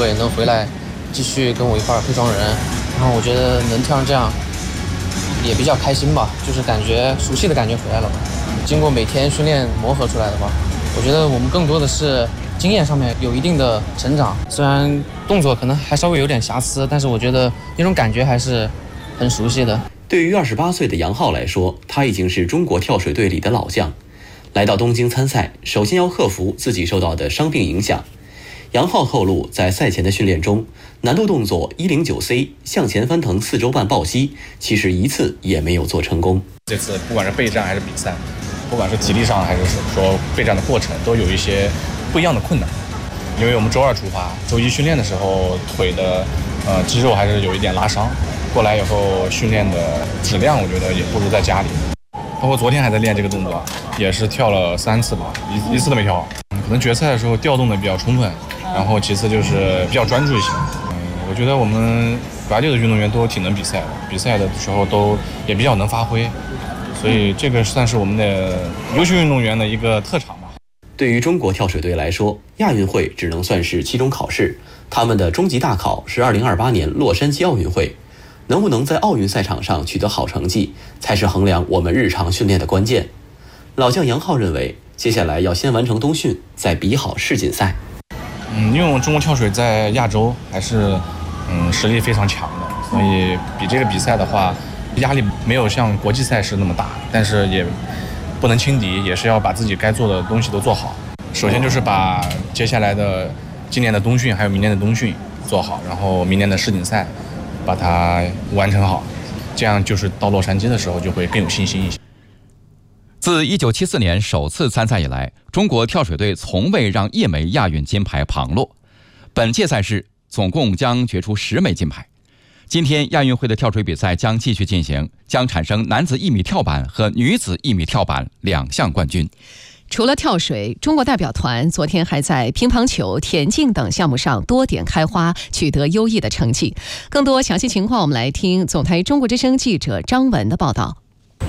位能回来继续跟我一块儿配双人，然后我觉得能跳成这样也比较开心吧，就是感觉熟悉的感觉回来了吧。经过每天训练磨合出来的吧，我觉得我们更多的是经验上面有一定的成长，虽然动作可能还稍微有点瑕疵，但是我觉得那种感觉还是很熟悉的。 对于28岁的杨昊来说，他已经是中国跳水队里的老将。来到东京参赛，首先要克服自己受到的伤病影响。杨昊透露，在赛前的训练中，难度动作 109C 向前翻腾4周半抱膝，其实一次也没有做成功。 这次不管是备战还是比赛，不管是体力上还是说备战的过程，都有一些不一样的困难。因为我们周2出发，周1训练的时候腿的肌肉还是有一点拉伤，过来以后训练的质量我觉得也不如在家里。包括昨天还在练这个动作，也是跳了3次吧，一次都没跳好。可能决赛的时候调动的比较充分，然后其次就是比较专注一些。我觉得我们国家队的运动员都挺能比赛的，比赛的时候都也比较能发挥，所以这个算是我们的优秀运动员的一个特长吧。 对于中国跳水队来说，亚运会只能算是期中考试，他们的终极大考是2028年洛杉矶奥运会。能不能在奥运赛场上取得好成绩，才是衡量我们日常训练的关键。老将杨昊认为，接下来要先完成冬训，再比好世锦赛。 因为我们中国跳水在亚洲还是实力非常强的，所以比这个比赛的话，压力没有像国际赛事那么大，但是也不能轻敌，也是要把自己该做的东西都做好。首先就是把接下来的今年的冬训还有明年的冬训做好，然后明年的世锦赛把它完成好，这样就是到洛杉矶的时候就会更有信心一些。 自1974年首次参赛以来，中国跳水队从未让一枚亚运金牌旁落。本届赛事总共将决出10枚金牌。今天亚运会的跳水比赛将继续进行，将产生男子1米跳板和女子1米跳板2项冠军。 除了跳水，中国代表团昨天还在乒乓球、田径等项目上多点开花，取得优异的成绩。更多详细情况，我们来听总台中国之声记者张文的报道。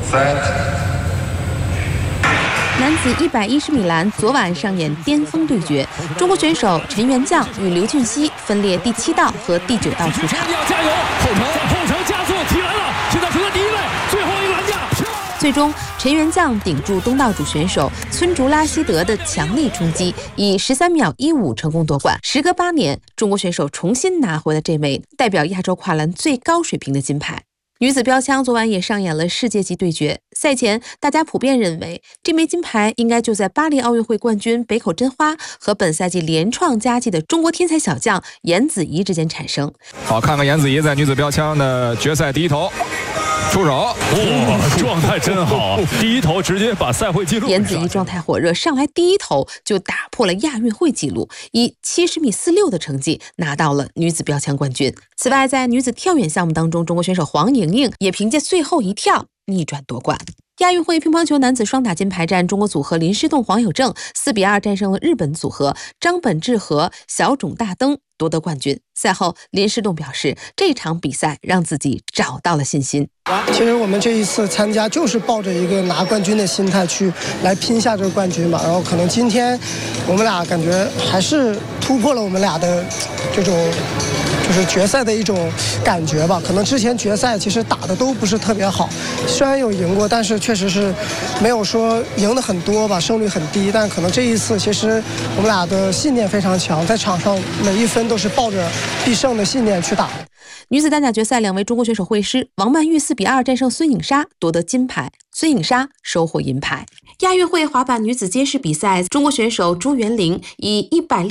男子110米栏昨晚上演巅峰对决，中国选手陈元将与刘俊熙分列第7道和第9道出场。 加油！后程加速起来了，现在处在第1位，最后一个栏架。 最终，陈元将顶住东道主选手村竹拉希德的强力冲击，以13秒15成功夺冠。时隔8年，中国选手重新拿回了这枚代表亚洲跨栏最高水平的金牌。女子标枪昨晚也上演了世界级对决。赛前，大家普遍认为这枚金牌应该就在巴黎奥运会冠军北口真花和本赛季连创佳绩的中国天才小将颜子怡之间产生。 好，看看颜子怡在女子标枪的决赛第一头出手， 哇，状态真好，第一头直接把赛会纪录。 颜子怡状态火热，上来第一头就打破了亚运会纪录，以70米46的成绩拿到了女子标枪冠军。此外，在女子跳远项目当中，中国选手黄莹莹也凭借最后一跳逆转夺冠。亚运会乒乓球男子双打金牌战，中国组合林诗栋、黄有正4比2战胜了日本组合张本智和小冢大登，夺得冠军。赛后，林诗栋表示，这场比赛让自己找到了信心。 其实我们这一次参加就是抱着一个拿冠军的心态去来拼下这个冠军嘛，然后可能今天我们俩感觉还是突破了我们俩的这种就是决赛的一种感觉吧。可能之前决赛其实打的都不是特别好，虽然有赢过，但是确实是没有说赢的很多吧，胜率很低。但可能这一次其实我们俩的信念非常强，在场上每一分都是抱着必胜的信念去打。 女子单打决赛，2位中国选手会师，王曼玉4比2战胜孙颖莎，夺得金牌，孙颖莎收获银牌。亚运会滑板女子街式比赛，中国选手朱元玲以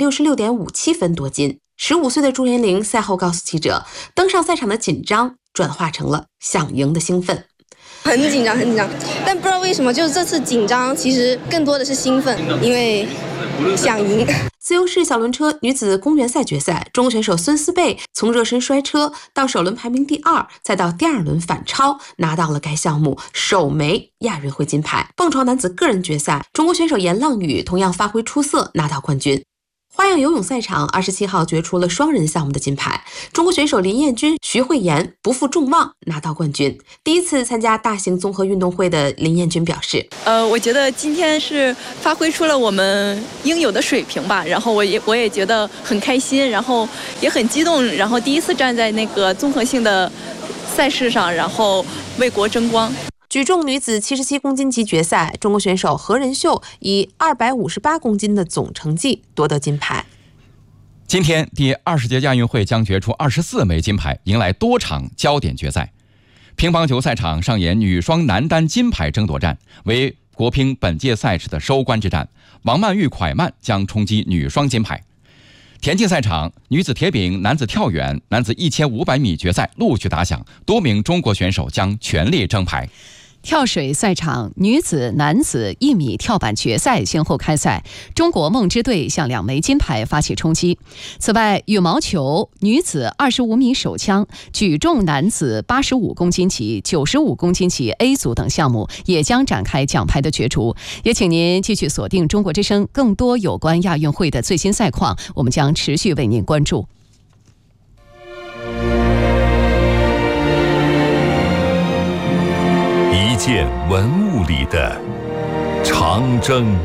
166.57分夺金。15岁的朱元玲赛后告诉记者，登上赛场的紧张转化成了想赢的兴奋。 很紧张，但不知道为什么，就是这次紧张其实更多的是兴奋，因为想赢。 自由式小轮车女子公园赛决赛，中国选手孙思贝从热身摔车到首轮排名第2，再到第2轮反超，拿到了该项目首枚亚运会金牌。蹦床男子个人决赛，中国选手严浪宇同样发挥出色，拿到冠军。 花样游泳赛场27号决出了双人项目的金牌，中国选手林彦君、徐慧妍不负众望拿到冠军。第一次参加大型综合运动会的林彦君表示： 我觉得今天是发挥出了我们应有的水平吧，然后我也觉得很开心，然后也很激动，然后第一次站在那个综合性的赛事上，然后为国争光。 举重女子77公斤级决赛，中国选手何仁秀以258公斤的总成绩夺得金牌。 今天第20届亚运会将决出24枚金牌，迎来多场焦点决赛。乒乓球赛场上演女双男单金牌争夺战，为国乒本届赛事的收官之战。王曼玉、蒯曼将冲击女双金牌。田径赛场，女子铁饼、男子跳远、男子1500米决赛陆续打响，多名中国选手将全力争牌。 跳水赛场，女子、男子1米跳板决赛先后开赛，中国梦之队向2枚金牌发起冲击。此外，羽毛球女子25米手枪、举重男子85公斤级、95公斤级 A 组等项目也将展开奖牌的角逐。也请您继续锁定中国之声，更多有关亚运会的最新赛况，我们将持续为您关注。 一件文物里的长征。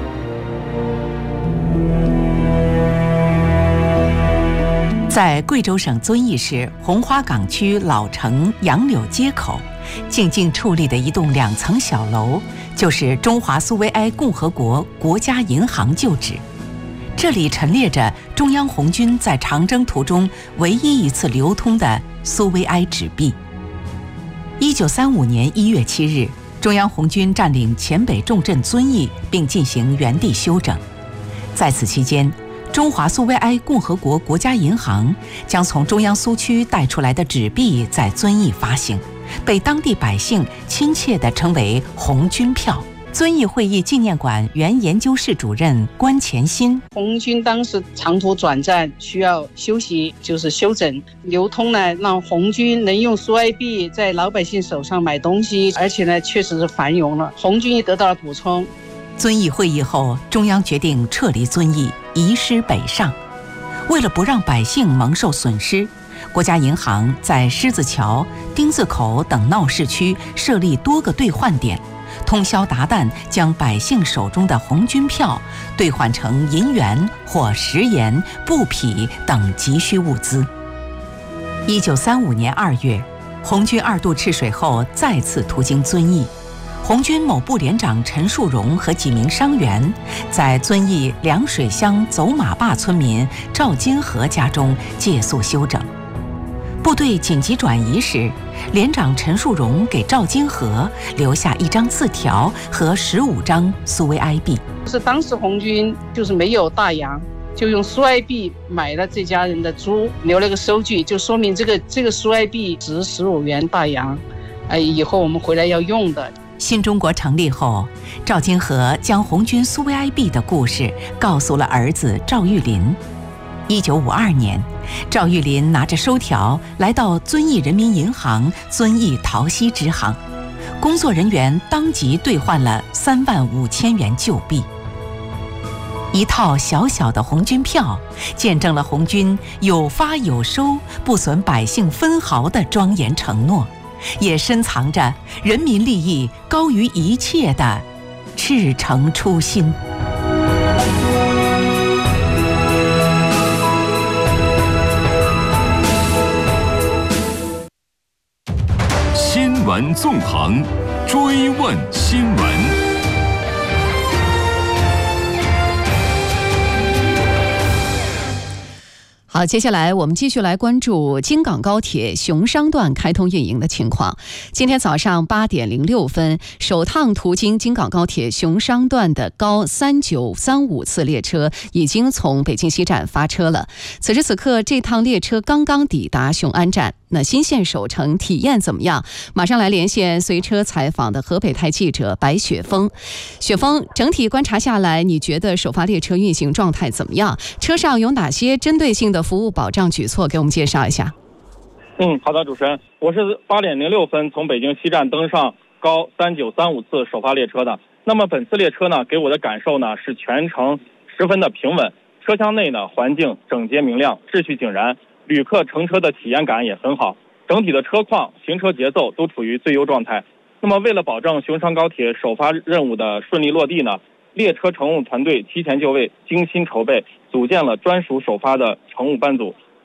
在贵州省遵义市红花岗区老城杨柳街口，静静矗立的一栋2层小楼，就是中华苏维埃共和国国家银行旧址。这里陈列着中央红军在长征途中唯一一次流通的苏维埃纸币。1935年1月7日，中央红军占领黔北重镇遵义，并进行原地休整。在此期间，中华苏维埃共和国国家银行将从中央苏区带出来的纸币在遵义发行，被当地百姓亲切地称为红军票。遵义会议纪念馆原研究室主任关前新： 红军当时长途转战需要休息，就是休整，流通呢，让红军能用苏维埃币在老百姓手上买东西，而且呢，确实是繁荣了，红军也得到了补充。 遵义会议后，中央决定撤离遵义，移师北上。为了不让百姓蒙受损失，国家银行在狮子桥、丁字口等闹市区设立多个兑换点，通宵达旦将百姓手中的红军票兑换成银元或食盐、布匹等急需物资。1935年2月，红军2度赤水后再次途经遵义，红军某部连长陈树荣和几名伤员在遵义凉水乡走马坝村民赵金河家中借宿休整。部队紧急转移时，连长陈树荣给赵金河留下一张字条和15张苏维埃币。 是当时红军就是没有大洋，就用苏维埃币买了这家人的猪，留了个收据，就说明这个苏维埃币值15元大洋，以后我们回来要用的。 新中国成立后，赵金河将红军苏维埃币的故事告诉了儿子赵玉林。1952年，赵玉林拿着收条来到遵义人民银行遵义桃溪支行，工作人员当即兑换了35000元旧币。一套小小的红军票，见证了红军有发有收、不损百姓分毫的庄严承诺，也深藏着人民利益高于一切的赤诚初心。 新闻纵横，追问新闻。 好，接下来我们继续来关注京港高铁熊商段开通运营的情况。今天早上8点06分，首趟途经京港高铁熊商段的高3935次列车已经从北京西站发车了。此时此刻，这趟列车刚刚抵达雄安站。那新线首程体验怎么样？马上来连线随车采访的河北台记者白雪峰。雪峰，整体观察下来，你觉得首发列车运行状态怎么样？车上有哪些针对性的服务保障举措？给我们介绍一下。 好的，主持人，我是8点06分从北京西站登上高3935次首发列车的。那么本次列车呢，给我的感受呢是全程十分的平稳。 车厢内呢环境整洁明亮，秩序井然，旅客乘车的体验感也很好，整体的车况、行车节奏都处于最优状态。那么为了保证熊山高铁首发任务的顺利落地呢，列车乘务团队提前就位，精心筹备，组建了专属首发的乘务班组，